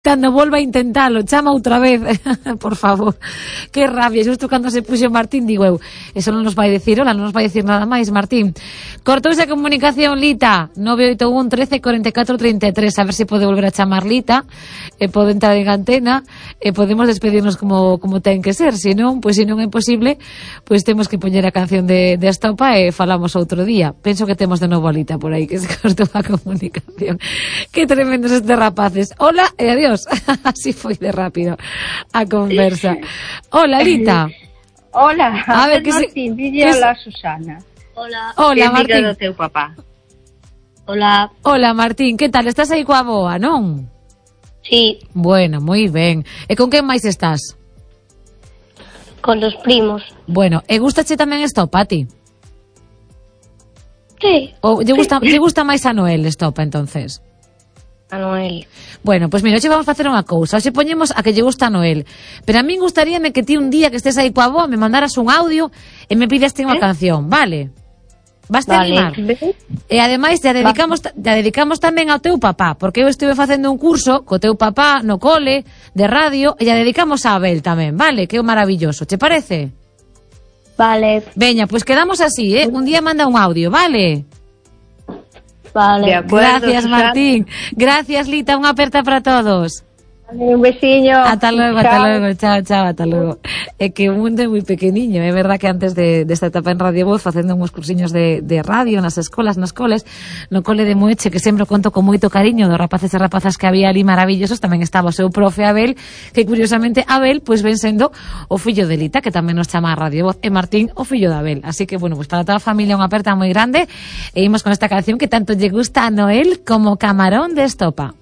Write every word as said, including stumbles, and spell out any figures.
Cando volva a intentalo, chama outra vez, por favor. Que rabia, xusto cando se puxo Martín, digo eu, eso non nos vai decir, hola, non nos vai decir nada máis, Martín. Cortouse a comunicación, Lita, nove oito un, trece, cuarenta y cuatro, treinta y tres, a ver se pode volver a chamar Lita, e pode entrar en antena, e podemos despedirnos como como ten que ser, se non, pois se non é posible, pois temos que poñer a canción de, de Estopa e falamos outro día. Penso que temos de novo a Lita por aí, que se cortou a comunicación. Que tremendos estes rapaces. Hola e adiós. Así foi de rápido a conversa. Hola, Lita. Hola, a ver, que Martín, se... dille hola, Susana. Hola. Hola, Martín. Do teu papá. Hola. Hola, Martín, que tal? Estás aí coa boa, non? Sí. Bueno, moi ben. E con quen máis estás? Con los primos. Bueno, e gustache tamén Estopa a ti? Sí. Ou lle gusta, lle gusta máis a Noel Estopa, entonces? A Noel. Bueno, pois pues mira, hoxe vamos facer unha cousa. Hoxe poñemos a que lle gusta a Noel. Pero a min gustaríame que ti un día que estés aí coa boa me mandaras un audio e me pideste unha ¿Eh? canción, vale? Vas te vale. animar? E ademais te dedicamos, te dedicamos tamén ao teu papá, porque eu estive facendo un curso co teu papá no cole de radio e ya dedicamos a Abel tamén, vale? Que é maravilloso, che parece? Vale. Veña, pois pues quedamos así, eh? Un día manda un audio, vale? Vale. Acuerdo, gracias, Susana. Martín. Gracias, Lita. Unha aperta para todos. Un besiño. Ata luego, chao. ata luego. Chao, chao, ata luego. É que o mundo é moi pequeniño. É verdad que antes de, desta etapa en Radio Voz, facendo uns cursiños de, de radio nas escolas, nas coles, no cole de Moeche, que sempre conto con moito cariño dos rapaces e rapazas que había ali maravillosos, tamén estaba o seu profe Abel, que curiosamente Abel, pois ven sendo o fillo de Lita, que tamén nos chama a Radio Voz, e Martín, o fillo de Abel. Así que, bueno, pois para toda a familia unha aperta moi grande, e imos con esta canción que tanto lle gusta a Noel como Camarón de Estopa.